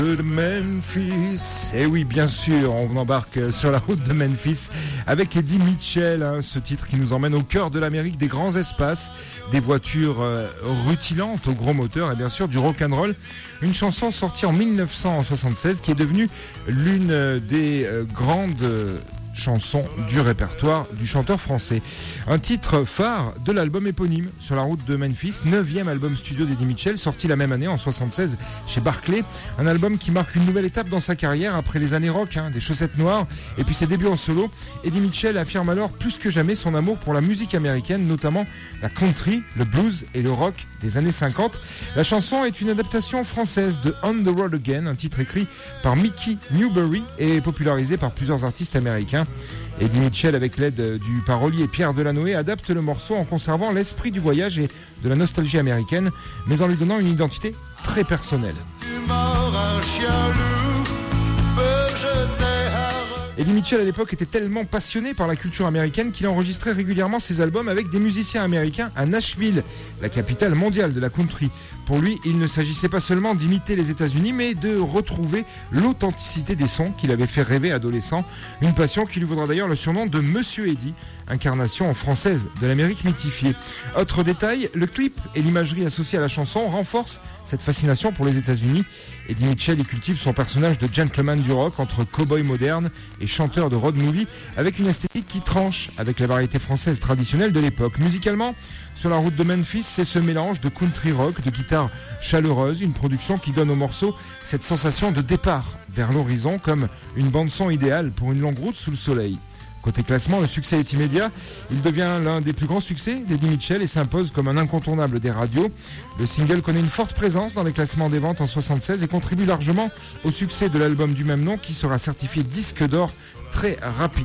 De Memphis, et oui bien sûr, on embarque sur la route de Memphis avec Eddie Mitchell, ce titre qui nous emmène au cœur de l'Amérique, des grands espaces, des voitures rutilantes au gros moteur et bien sûr du rock'n'roll. Une chanson sortie en 1976 qui est devenue l'une des grandes chansons du répertoire du chanteur français. Un titre phare de l'album éponyme, Sur la route de Memphis, 9e album studio d'Eddie Mitchell, sorti la même année en 76 chez Barclay. Un album qui marque une nouvelle étape dans sa carrière après les années rock, des chaussettes noires et puis ses débuts en solo. Eddie Mitchell affirme alors plus que jamais son amour pour la musique américaine, notamment la country, le blues et le rock des années 50. La chanson est une adaptation française de On the Road Again, un titre écrit par Mickey Newbury et popularisé par plusieurs artistes américains. Eddie Mitchell, avec l'aide du parolier Pierre Delanoë, adapte le morceau en conservant l'esprit du voyage et de la nostalgie américaine, mais en lui donnant une identité très personnelle. Eddie Mitchell à l'époque était tellement passionné par la culture américaine qu'il enregistrait régulièrement ses albums avec des musiciens américains à Nashville, la capitale mondiale de la country. Pour lui, il ne s'agissait pas seulement d'imiter les États-Unis, mais de retrouver l'authenticité des sons qu'il avait fait rêver adolescent. Une passion qui lui vaudra d'ailleurs le surnom de Monsieur Eddie, incarnation française de l'Amérique mythifiée. Autre détail, le clip et l'imagerie associée à la chanson renforcent cette fascination pour les États-Unis. Eddie Mitchell y cultive son personnage de gentleman du rock entre cow-boy moderne et chanteur de road movie, avec une esthétique qui tranche avec la variété française traditionnelle de l'époque. Musicalement, Sur la route de Memphis, c'est ce mélange de country rock, de guitare chaleureuse, une production qui donne au morceau cette sensation de départ vers l'horizon, comme une bande-son idéale pour une longue route sous le soleil. Côté classement, le succès est immédiat. Il devient l'un des plus grands succès d'Eddie Mitchell et s'impose comme un incontournable des radios. Le single connaît une forte présence dans les classements des ventes en 76 et contribue largement au succès de l'album du même nom qui sera certifié disque d'or très rapidement.